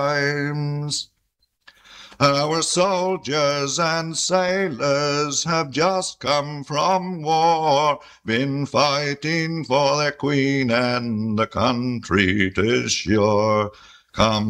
times. Our soldiers and sailors have just come from war, been fighting for their queen and the country 'tis sure. Come